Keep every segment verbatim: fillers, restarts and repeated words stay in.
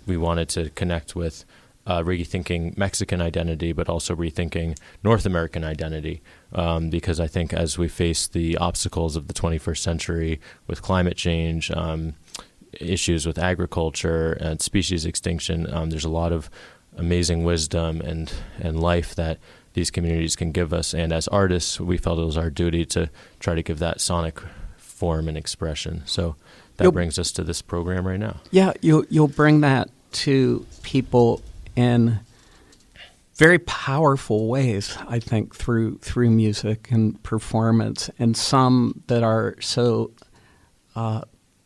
we wanted to connect with uh, rethinking Mexican identity, but also rethinking North American identity, um, because I think as we face the obstacles of the twenty-first century with climate change, um, issues with agriculture and species extinction, um, there's a lot of amazing wisdom and, and life that these communities can give us. And as artists, we felt it was our duty to try to give that sonic form and expression. So that you'll, brings us to this program right now. Yeah, you'll, you'll bring that to people in very powerful ways, I think, through through music and performance, and some that are so uh,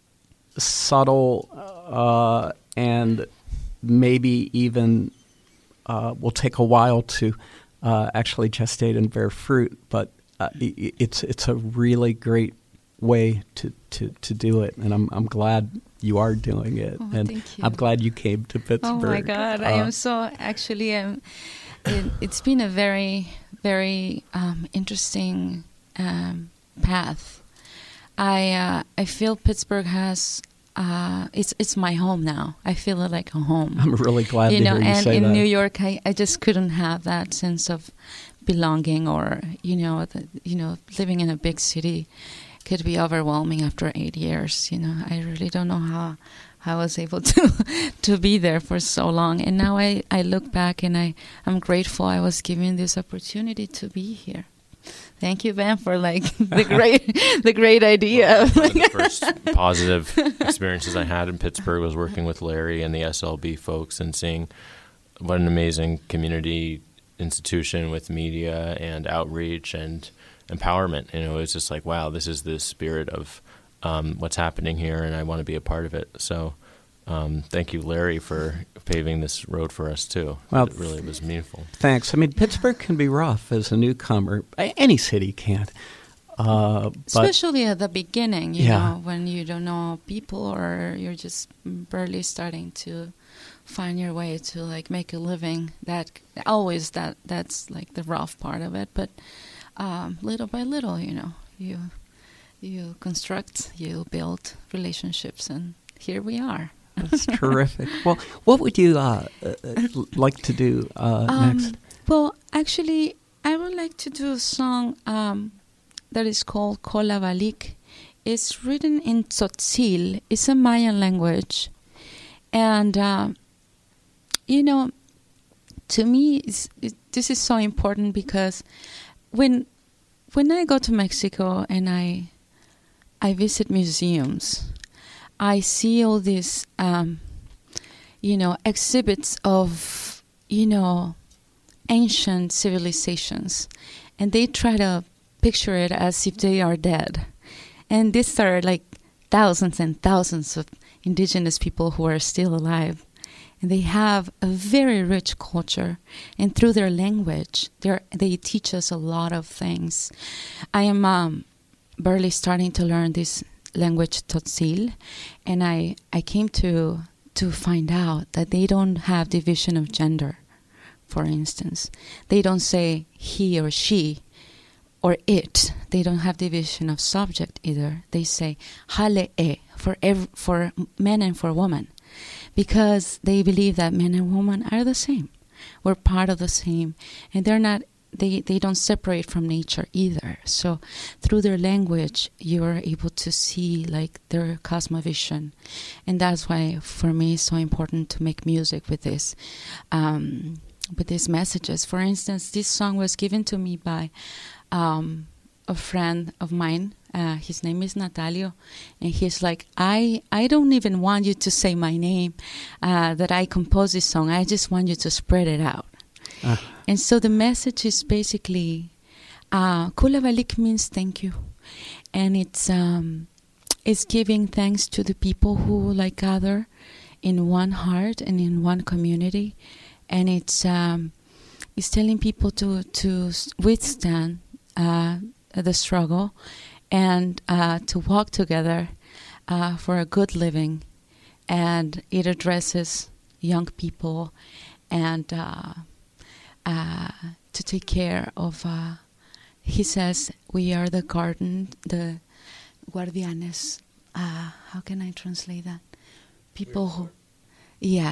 subtle uh, and maybe even uh, will take a while to uh, actually gestate and bear fruit, but uh, it, it's it's a really great way to, to, to do it, and I'm I'm glad you are doing it, oh, and thank you. I'm glad you came to Pittsburgh. Oh my God, uh, I am so actually. Um, it, it's been a very very um, interesting um, path. I uh, I feel Pittsburgh has. Uh, it's it's my home now. I feel it like a home. I'm really glad you to know, hear you and say in that. New York, I, I just couldn't have that sense of belonging, or you know, the, you know, living in a big city could be overwhelming after eight years. You know, I really don't know how, how I was able to to be there for so long. And now I, I look back and I, I'm grateful I was given this opportunity to be here. Thank you, Ben, for like the great the great idea. Well, one of the first positive experiences I had in Pittsburgh was working with Larry and the S L B folks and seeing what an amazing community institution with media and outreach and empowerment. You know, it's just like, wow, this is the spirit of um, what's happening here, and I want to be a part of it. So um, thank you, Larry, for paving this road for us, too. Well, it really was meaningful. Thanks. I mean, Pittsburgh can be rough as a newcomer. Any city can. Uh, Especially at the beginning, you yeah. know, when you don't know people or you're just barely starting to find your way to, like, make a living. That always, that that's, like, the rough part of it. But um, little by little, you know, you you construct, you build relationships, and here we are. That's terrific. Well, what would you uh, uh, like to do uh, um, next? Well, actually, I would like to do a song um, that is called Colavalik. It's written in Tzotzil. It's a Mayan language. And, uh, you know, to me, it's, it, this is so important because when when I go to Mexico and I I visit museums, I see all these, um, you know, exhibits of, you know, ancient civilizations. And they try to picture it as if they are dead. And these are like thousands and thousands of indigenous people who are still alive. And they have a very rich culture. And through their language, they teach us a lot of things. I am um, barely starting to learn this language Tzotzil, and I, I came to to find out that they don't have division of gender, for instance. They don't say he or she or it. They don't have division of subject either. They say hale e for ev- for men and for women, because they believe that men and women are the same. We're part of the same, and they're not They, they don't separate from nature either. So through their language, you are able to see like their cosmovision. And that's why for me it's so important to make music with this, um, with these messages. For instance, this song was given to me by um, a friend of mine. Uh, his name is Natalio. And he's like, I, I don't even want you to say my name, uh, that I composed this song. I just want you to spread it out. Uh. And so the message is basically, uh, Colavalik means thank you. And it's um, it's giving thanks to the people who like gather in one heart and in one community. And it's um, it's telling people to, to withstand uh, the struggle and uh, to walk together uh, for a good living. And it addresses young people and uh, Uh, to take care of, uh, he says, we are the garden, the guardianes. Uh, how can I translate that? People who, yeah.